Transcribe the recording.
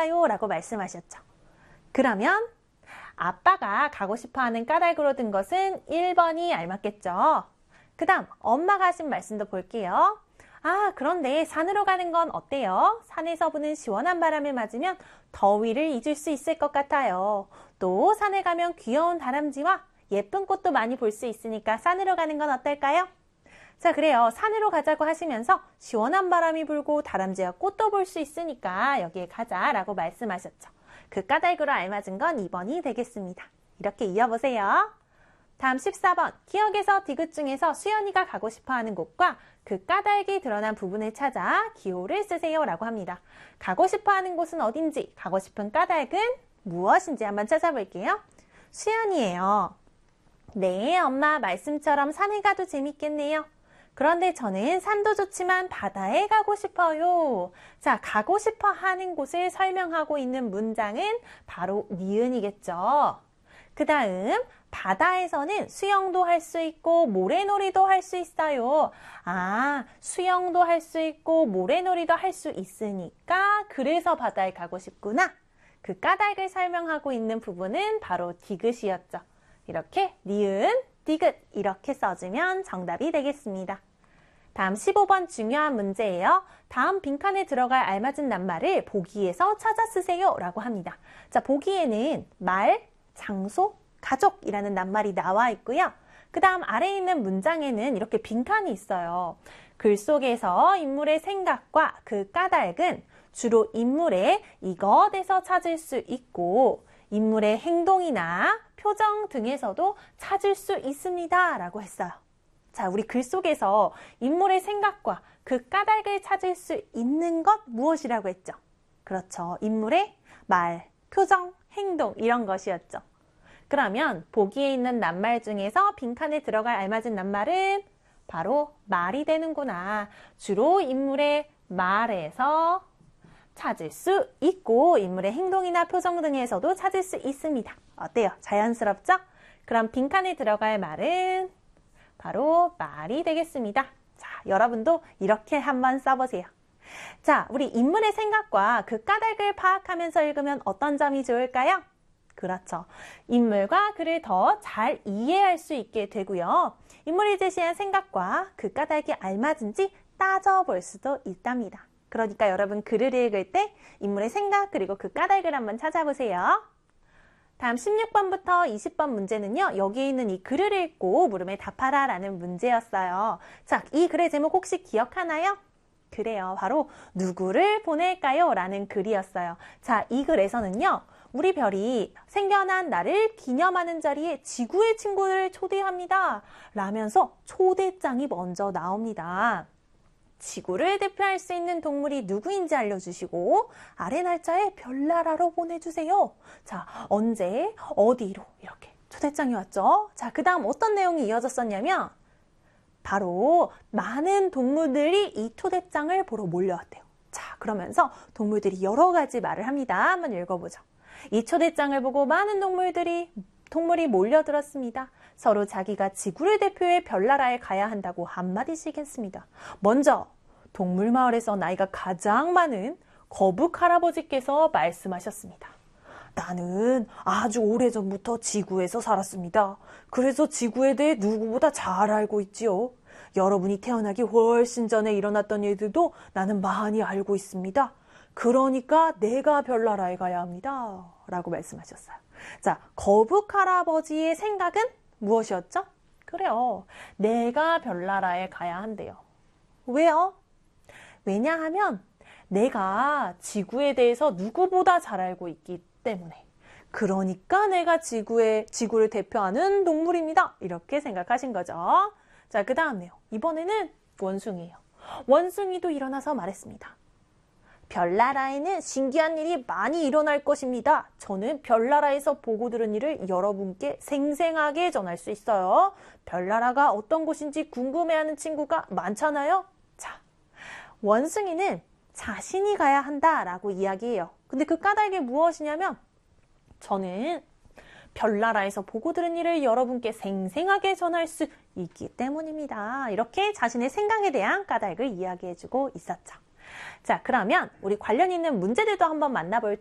어떨까요? 라고 말씀하셨죠. 그러면 아빠가 가고 싶어하는 까닭으로 든 것은 1번이 알맞겠죠. 그 다음 엄마가 하신 말씀도 볼게요. 그런데 산으로 가는 건 어때요? 산에서 부는 시원한 바람을 맞으면 더위를 잊을 수 있을 것 같아요. 또 산에 가면 귀여운 다람쥐와 예쁜 꽃도 많이 볼 수 있으니까 산으로 가는 건 어떨까요? 자, 그래요. 산으로 가자고 하시면서 시원한 바람이 불고 다람쥐와 꽃도 볼 수 있으니까 여기에 가자라고 말씀하셨죠. 그 까닭으로 알맞은 건 2번이 되겠습니다. 이렇게 이어보세요. 다음 14번. 기억에서 디귿 중에서 수연이가 가고 싶어하는 곳과 그 까닭이 드러난 부분을 찾아 기호를 쓰세요 라고 합니다. 가고 싶어하는 곳은 어딘지, 가고 싶은 까닭은 무엇인지 한번 찾아볼게요. 수연이에요. 네, 엄마 말씀처럼 산에 가도 재밌겠네요. 그런데 저는 산도 좋지만 바다에 가고 싶어요. 자, 가고 싶어 하는 곳을 설명하고 있는 문장은 바로 니은이겠죠. 그 다음 바다에서는 수영도 할 수 있고 모래놀이도 할 수 있어요. 수영도 할 수 있고 모래놀이도 할 수 있으니까 그래서 바다에 가고 싶구나. 그 까닭을 설명하고 있는 부분은 바로 디귿이었죠. 이렇게 니은, 디귿 이렇게 써주면 정답이 되겠습니다. 다음 15번 중요한 문제예요. 다음 빈칸에 들어갈 알맞은 낱말을 보기에서 찾아 쓰세요 라고 합니다. 자, 보기에는 말, 장소, 가족이라는 낱말이 나와 있고요. 그 다음 아래에 있는 문장에는 이렇게 빈칸이 있어요. 글 속에서 인물의 생각과 그 까닭은 주로 인물의 이것에서 찾을 수 있고 인물의 행동이나 표정 등에서도 찾을 수 있습니다 라고 했어요. 자, 우리 글 속에서 인물의 생각과 그 까닭을 찾을 수 있는 것 무엇이라고 했죠? 그렇죠. 인물의 말, 표정, 행동 이런 것이었죠. 그러면 보기에 있는 낱말 중에서 빈칸에 들어갈 알맞은 낱말은 바로 말이 되는구나. 주로 인물의 말에서 찾을 수 있고 인물의 행동이나 표정 등에서도 찾을 수 있습니다. 어때요? 자연스럽죠? 그럼 빈칸에 들어갈 말은 바로 말이 되겠습니다. 자, 여러분도 이렇게 한번 써보세요. 자, 우리 인물의 생각과 그 까닭을 파악하면서 읽으면 어떤 점이 좋을까요? 그렇죠. 인물과 글을 더 잘 이해할 수 있게 되고요. 인물이 제시한 생각과 그 까닭이 알맞은지 따져볼 수도 있답니다. 그러니까 여러분 글을 읽을 때 인물의 생각 그리고 그 까닭을 한번 찾아보세요. 다음 16번부터 20번 문제는요. 여기 있는 이 글을 읽고 물음에 답하라 라는 문제였어요. 자, 이 글의 제목 혹시 기억하나요? 그래요. 바로 누구를 보낼까요? 라는 글이었어요. 자, 이 글에서는요. 우리 별이 생겨난 날을 기념하는 자리에 지구의 친구를 초대합니다. 라면서 초대장이 먼저 나옵니다. 지구를 대표할 수 있는 동물이 누구인지 알려주시고 아래 날짜에 별나라로 보내주세요. 자, 언제, 어디로 이렇게 초대장이 왔죠. 자, 그 다음 어떤 내용이 이어졌었냐면 바로 많은 동물들이 이 초대장을 보러 몰려왔대요. 자, 그러면서 동물들이 여러 가지 말을 합니다. 한번 읽어보죠. 이 초대장을 보고 많은 동물이 몰려들었습니다. 서로 자기가 지구를 대표해 별나라에 가야 한다고 한마디씩 했습니다. 먼저 동물마을에서 나이가 가장 많은 거북 할아버지께서 말씀하셨습니다. 나는 아주 오래전부터 지구에서 살았습니다. 그래서 지구에 대해 누구보다 잘 알고 있지요. 여러분이 태어나기 훨씬 전에 일어났던 일들도 나는 많이 알고 있습니다. 그러니까 내가 별나라에 가야 합니다. 라고 말씀하셨어요. 자, 거북 할아버지의 생각은 무엇이었죠? 그래요. 내가 별나라에 가야 한대요. 왜요? 왜냐하면 내가 지구에 대해서 누구보다 잘 알고 있기 때문에. 그러니까 내가 지구를 대표하는 동물입니다. 이렇게 생각하신 거죠. 자, 그 다음 내용. 이번에는 원숭이에요. 원숭이도 일어나서 말했습니다. 별나라에는 신기한 일이 많이 일어날 것입니다. 저는 별나라에서 보고 들은 일을 여러분께 생생하게 전할 수 있어요. 별나라가 어떤 곳인지 궁금해하는 친구가 많잖아요. 자, 원숭이는 자신이 가야 한다라고 이야기해요. 근데 그 까닭이 무엇이냐면 저는 별나라에서 보고 들은 일을 여러분께 생생하게 전할 수 있기 때문입니다. 이렇게 자신의 생각에 대한 까닭을 이야기해주고 있었죠. 자, 그러면 우리 관련 있는 문제들도 한번 만나볼